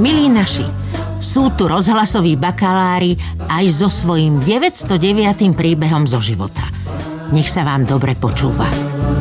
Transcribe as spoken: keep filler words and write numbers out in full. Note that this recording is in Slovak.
Milí naši, sú tu rozhlasoví bakalári aj so svojím deväťstodeviatym príbehom zo života. Nech sa vám dobre počúva.